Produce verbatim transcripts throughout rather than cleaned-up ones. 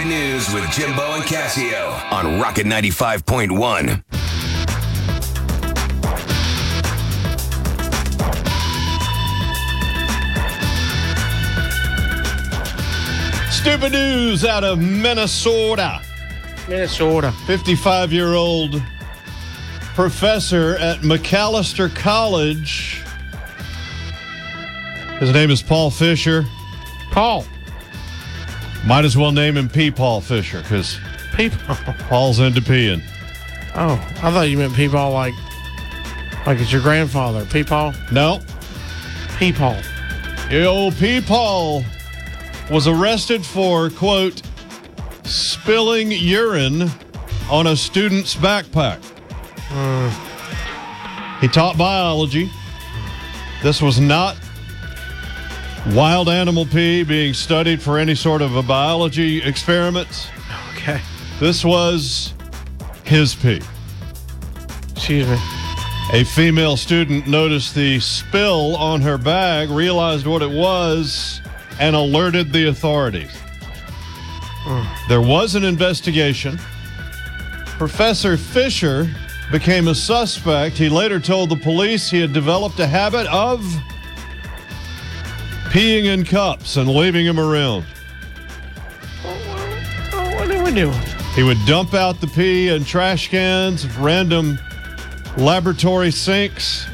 News with Jimbo and Casio on Rocket ninety-five point one. Stupid news out of Minnesota. Minnesota. fifty-five-year-old professor at McAllister College. His name is Paul Fisher. Paul. Might as well name him P. Paul Fisher because People. Paul's into peeing. Oh, I thought you meant Peepaw like, like it's your grandfather. Peepaw? No. Peepaw. The old P. Paul was arrested for, quote, spilling urine on a student's backpack. Mm. He taught biology. This was not wild animal pee being studied for any sort of a biology experiments. Okay. This was his pee. Excuse me. A female student noticed the spill on her bag, realized what it was, and alerted the authorities. Mm. There was an investigation. Professor Fisher became a suspect. He later told the police he had developed a habit of peeing in cups and leaving them around. Oh, what are we doing? He would dump out the pee in trash cans, random laboratory sinks.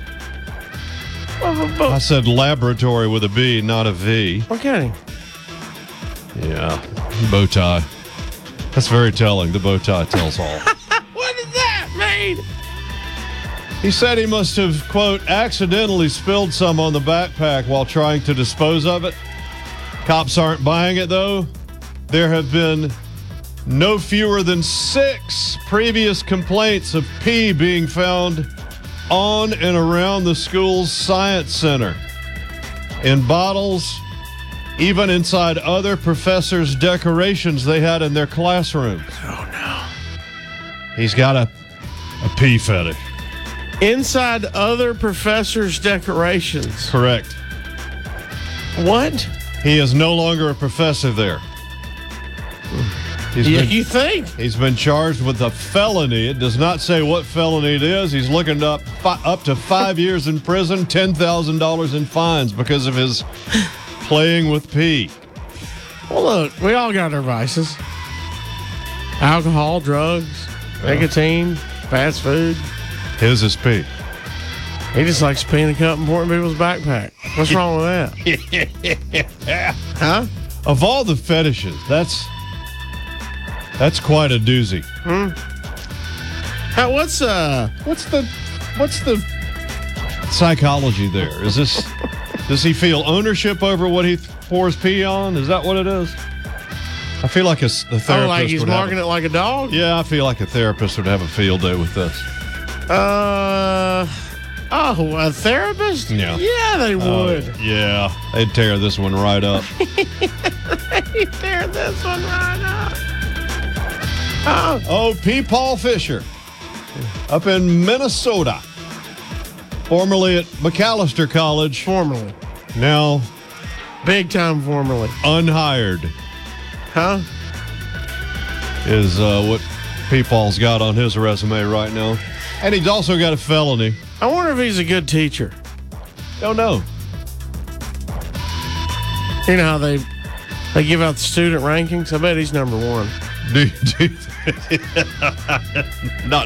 I said laboratory with a B, not a V. Okay. Yeah, bow tie. That's very telling. The bow tie tells all. What does that mean? He said he must have, quote, accidentally spilled some on the backpack while trying to dispose of it. Cops aren't buying it, though. There have been no fewer than six previous complaints of pee being found on and around the school's science center, in bottles, even inside other professors' decorations they had in their classrooms. Oh, no. He's got a, a pee fetish. Inside other professors' decorations. Correct. What? He is no longer a professor there. He's Yeah, been, you think? he's been charged with a felony. It does not say what felony it is. He's looking up fi- up to five years in prison, ten thousand dollars in fines because of his playing with pee. Well, look, we all got our vices. Alcohol, drugs, nicotine, fast food. His is pee. He just likes peeing a cup and pouring people's backpack. What's wrong with that? Huh? Of all the fetishes, that's that's quite a doozy. Hmm. How, what's uh? What's the what's the psychology there? Is this does he feel ownership over what he pours pee on? Is that what it is? I feel like a, a therapist. Oh, like he's would marking have a, it like a dog? Yeah, I feel like a therapist would have a field day with this. Uh. Oh, a therapist? Yeah. Yeah, they would. Uh, yeah, they'd tear this one right up. They tear this one right up. Oh. Oh, P. Paul Fisher, up in Minnesota, formerly at McAllister College, Formerly. now Big time formerly. unhired, Huh? is uh, what P. Paul's got on his resume right now. And he's also got a felony. I wonder if he's a good teacher. Don't know. You know how they they give out the student rankings? I bet he's number one. Do, do, not